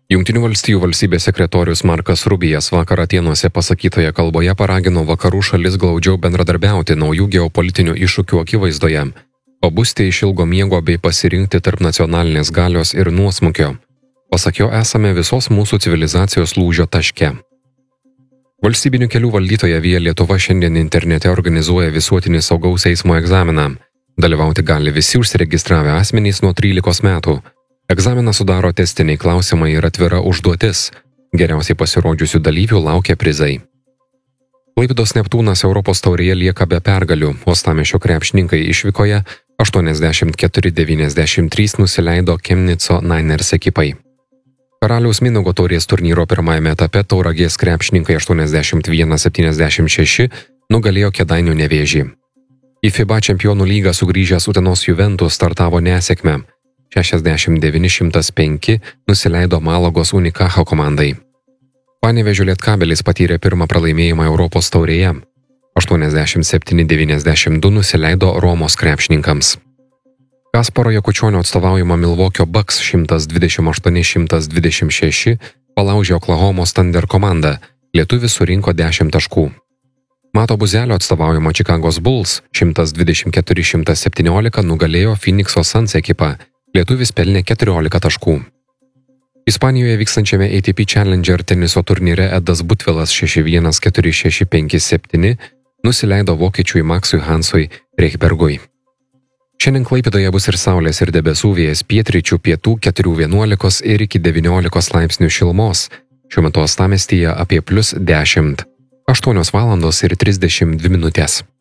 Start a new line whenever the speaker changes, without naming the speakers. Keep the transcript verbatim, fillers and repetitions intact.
Jungtinių valstijų valstybės sekretorius Markas Rubijas vakar Atėnuose pasakytoje kalboje paragino vakarų šalis glaudžiau bendradarbiauti naujų geopolitinių iššūkių akivaizdoje, pabusti iš ilgo miego bei pasirinkti tarp nacionalinės galios ir nuosmukio. Pasak jo, esame visos mūsų civilizacijos lūžio taške. Valstybinių kelių valdytoja Via Lietuva šiandien internete organizuoja visuotinį saugaus eismo egzaminą. Dalyvauti gali visi užsiregistravę asmenys nuo trylikos metų. Egzaminą sudaro testiniai klausimai ir atvira užduotis. Geriausiai pasirodžiusių dalyvių laukia prizai. Klaipėdos Neptūnas Europos taurėje lieka be pergalių, Uostamiesčio krepšininkai išvykoje aštuoniasdešimt keturi devyniasdešimt trys nusileido Chemnico Niners ekipai. Karaliaus Mindaugo taurės turnyro pirmajame etape Tauragės krepšininkai aštuoniasdešimt vienas septyniasdešimt šeši nugalėjo Kėdainių Nevėžį. Į FIBA čempionų lygą sugrįžęs Utenos Juventus startavo nesėkme. šešiasdešimt devyni šimtas penki nusileido Malagos Unicaja komandai. Panevėžio Lietkabelis patyrė pirmą pralaimėjimą Europos taurėje. aštuoniasdešimt septyni devyniasdešimt du nusileido Romos krepšininkams. Kasparo Jakučionio atstovaujama Milvokio Bucks šimtas dvidešimt aštuoni šimtas dvidešimt šeši palaužė Oklahomos Thunder komandą, lietuvis surinko dešimt taškų. Mato Buzelio atstovaujama Čikagos Bulls šimtas dvidešimt keturi šimtas septyniolika nugalėjo Phoenix'o Suns ekipą, lietuvis pelnė keturiolika taškų. Ispanijoje vykstančiame A T P Challenger teniso turnyre Edas Butvilas šeši vienas keturi šeši penki septyni nusileido vokiečiui Maksui Hansui Reichbergui. Šiandien Klaipėdoje bus ir saulės ir debesų, vėjas pietryčių pietų keturi vienuolika ir iki devyniolikos laipsnių šilumos. Šiuo metu Uostamiestyje apie plius dešimt. aštuonios valandos ir trisdešimt dvi minutės.